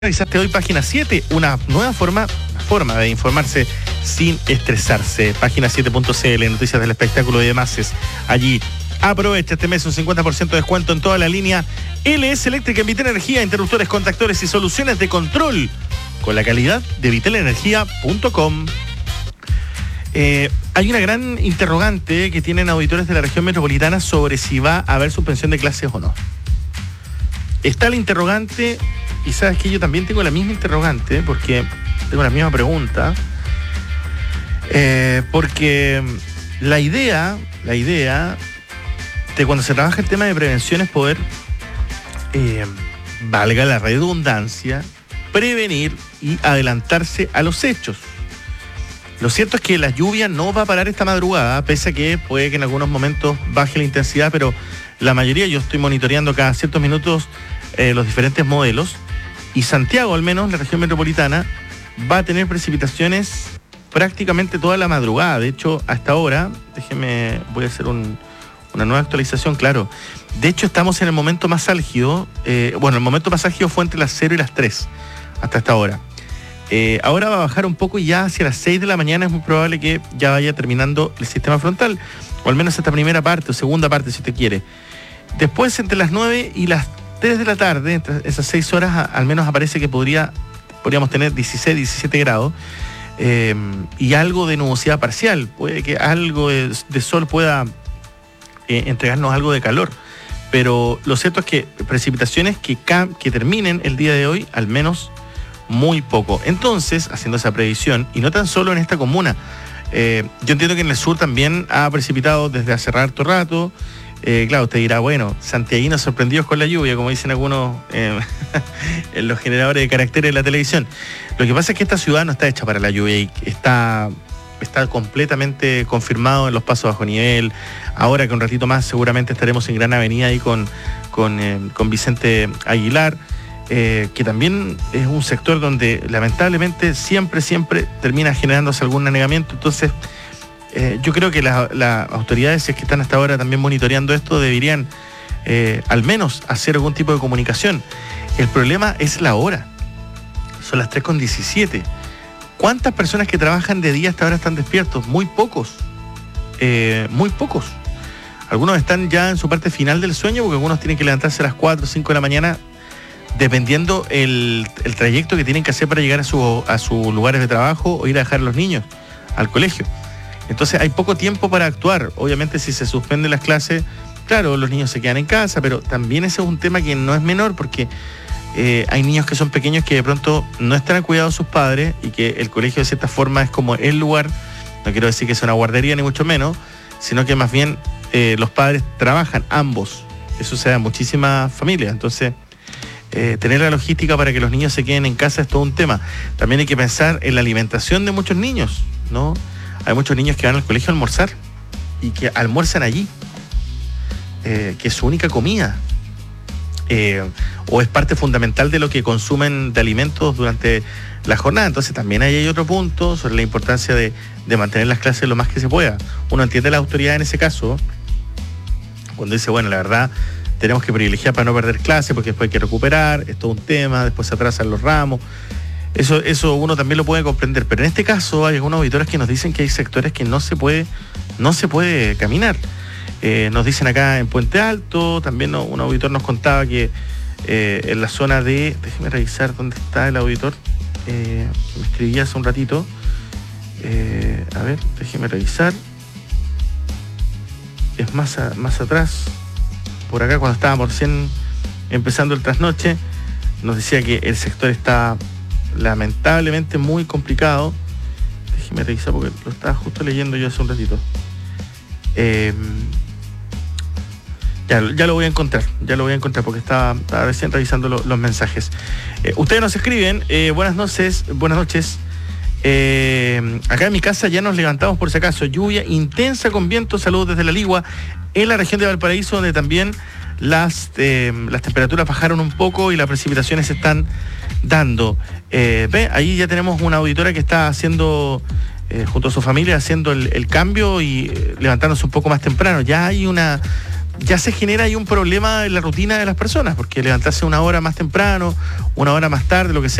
Revisaste hoy Página 7, una nueva forma de informarse sin estresarse. Página 7.cl, noticias del espectáculo y demás. Allí aprovecha este mes un 50% de descuento en toda la línea LS Eléctrica en Vitel Energía, interruptores, contactores y soluciones de control con la calidad de vitelenergia.com. Hay una gran interrogante que tienen auditores de la región metropolitana sobre si va a haber suspensión de clases o no. Está el interrogante. Y sabes que yo también tengo la misma interrogante, porque tengo la misma pregunta, porque la idea de cuando se trabaja el tema de prevención es poder, valga la redundancia, prevenir y adelantarse a los hechos. Lo cierto es que la lluvia no va a parar esta madrugada, pese a que puede que en algunos momentos baje la intensidad, pero la mayoría, yo estoy monitoreando cada ciertos minutos los diferentes modelos. Y Santiago, al menos, la región metropolitana, va a tener precipitaciones prácticamente toda la madrugada. De hecho, hasta ahora, voy a hacer una nueva actualización, claro. De hecho, estamos en el momento más álgido. El momento más álgido fue entre las 0 y las 3, hasta esta hora. Ahora va a bajar un poco y ya hacia las 6 de la mañana es muy probable que ya vaya terminando el sistema frontal, o al menos esta primera parte o segunda parte, si usted quiere. Después, entre las 9 y las 3 de la tarde, entre esas 6 horas, al menos aparece que podríamos tener 16, 17 grados y algo de nubosidad parcial. Puede que algo de sol pueda entregarnos algo de calor. Pero lo cierto es que precipitaciones que terminen el día de hoy, al menos muy poco. Entonces, haciendo esa previsión, y no tan solo en esta comuna, yo entiendo que en el sur también ha precipitado desde hace harto rato. Claro, usted dirá, bueno, santiaguinos sorprendidos con la lluvia, como dicen algunos en los generadores de caracteres de la televisión. Lo que pasa es que esta ciudad no está hecha para la lluvia y está completamente confirmado en los pasos bajo nivel. Ahora que un ratito más seguramente estaremos en Gran Avenida ahí con Vicente Aguilar, que también es un sector donde lamentablemente siempre termina generándose algún anegamiento. Entonces, yo creo que las autoridades, si es que están hasta ahora también monitoreando esto, deberían al menos hacer algún tipo de comunicación. El problema es la hora. Son las 3:17. ¿Cuántas personas que trabajan de día hasta ahora están despiertos? Muy pocos. Muy pocos. Algunos están ya en su parte final del sueño, porque algunos tienen que levantarse a las 4 o 5 de la mañana, dependiendo el trayecto que tienen que hacer para llegar a sus lugares de trabajo o ir a dejar a los niños al colegio. Entonces hay poco tiempo para actuar. Obviamente, si se suspenden las clases, claro, los niños se quedan en casa, pero también ese es un tema que no es menor, porque hay niños que son pequeños que de pronto no están al cuidado de sus padres y que el colegio de cierta forma es como el lugar, no quiero decir que sea una guardería ni mucho menos, sino que más bien los padres trabajan ambos. Eso se da en muchísimas familias. Entonces, tener la logística para que los niños se queden en casa es todo un tema. También hay que pensar en la alimentación de muchos niños, ¿no? Hay muchos niños que van al colegio a almorzar y que almuerzan allí, que es su única comida, o es parte fundamental de lo que consumen de alimentos durante la jornada. Entonces también hay otro punto sobre la importancia de mantener las clases lo más que se pueda. Uno entiende la autoridad en ese caso, cuando dice, bueno, la verdad, tenemos que privilegiar para no perder clases, porque después hay que recuperar, es todo un tema, después se atrasan los ramos. Eso uno también lo puede comprender, pero en este caso hay algunos auditores que nos dicen que hay sectores que no se puede caminar. Nos dicen acá en Puente Alto, también un auditor nos contaba que en la zona de, déjeme revisar dónde está el auditor, me escribía hace un ratito, a ver, déjeme revisar, es más atrás, por acá cuando estábamos recién empezando el trasnoche, nos decía que el sector está lamentablemente muy complicado. Déjeme revisar porque lo estaba justo leyendo yo hace un ratito. Ya lo voy a encontrar porque estaba recién revisando los mensajes. Ustedes nos escriben, buenas noches. Acá en mi casa ya nos levantamos por si acaso. Lluvia intensa con viento, saludos desde La Ligua, en la región de Valparaíso, donde también las temperaturas bajaron un poco y las precipitaciones se están dando. Ahí ya tenemos una auditora que está haciendo, junto a su familia, haciendo el cambio y levantándose un poco más temprano. Ya hay una ya se genera ahí un problema en la rutina de las personas, porque levantarse una hora más temprano, una hora más tarde, lo que sea,